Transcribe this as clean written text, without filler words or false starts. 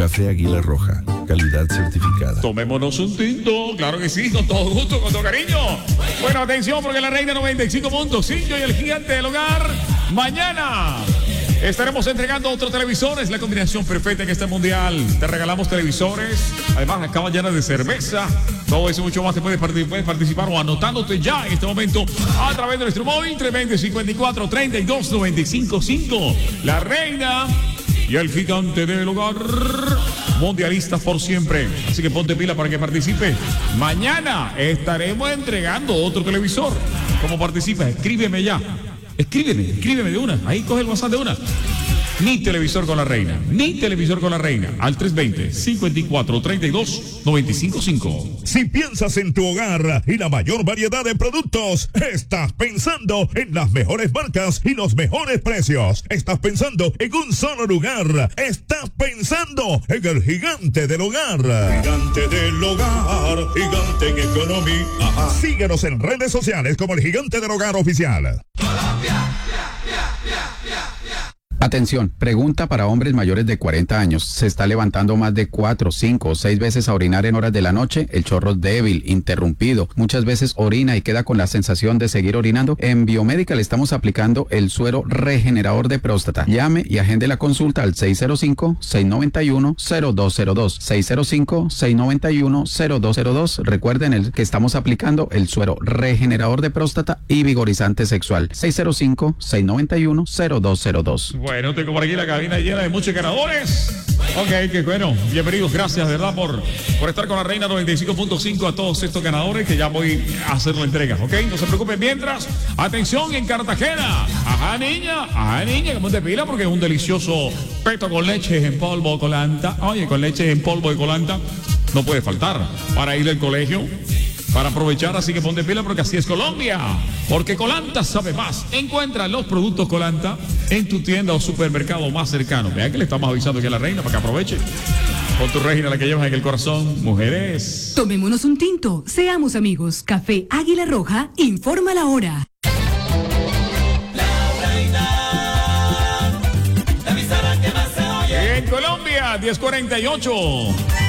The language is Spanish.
Café Águila Roja, calidad certificada. Tomémonos un tinto, claro que sí, con todo gusto, con todo cariño. Bueno, atención, porque la Reina 95.5 y el Gigante del Hogar, mañana estaremos entregando otros televisores, la combinación perfecta en este mundial. Te regalamos televisores, además las camas llenas de cerveza, todo eso y mucho más. Te puedes participar o anotándote ya en este momento a través de nuestro móvil 320-54-32-95-5. La Reina y el Gigante del Hogar, mundialistas por siempre. Así que ponte pila para que participe. Mañana estaremos entregando otro televisor. ¿Cómo participas? Escríbeme ya. Escríbeme de una. Ahí coge el WhatsApp de una. Ni televisor con la Reina. Al 320-54-32-95-5. Si piensas en tu hogar y la mayor variedad de productos, estás pensando en las mejores marcas y los mejores precios. Estás pensando en un solo lugar. Estás pensando en el Gigante del Hogar. Gigante del Hogar, gigante en economía. Síguenos en redes sociales como el Gigante del Hogar Oficial. Atención, pregunta para hombres mayores de 40 años. ¿Se está levantando más de 4, 5 o 6 veces a orinar en horas de la noche? El chorro es débil, interrumpido. Muchas veces orina y queda con la sensación de seguir orinando. En Biomédica le estamos aplicando el suero regenerador de próstata. Llame y agende la consulta al 605-691-0202. 605-691-0202. Recuerden que estamos aplicando el suero regenerador de próstata y vigorizante sexual. 605-691-0202. Bueno, tengo por aquí la cabina llena de muchos ganadores. Ok, qué bueno. Bienvenidos, gracias, de verdad, por estar con la Reina 95.5 a todos estos ganadores que ya voy a hacer la entrega, ¿ok? No se preocupen mientras. Atención, en Cartagena. Ajá, niña, como te pila, porque es un delicioso peto con leche en polvo, colanta. Oye, con leche en polvo y colanta no puede faltar para ir al colegio, para aprovechar, así que ponte pila porque así es Colombia, porque Colanta sabe más. Encuentra los productos Colanta en tu tienda o supermercado más cercano. Vean que le estamos avisando que es la Reina para que aproveche. Con tu Regina, la que llevas en el corazón, mujeres. Tomémonos un tinto, seamos amigos. Café Águila Roja informa la hora. En Colombia, 10:48.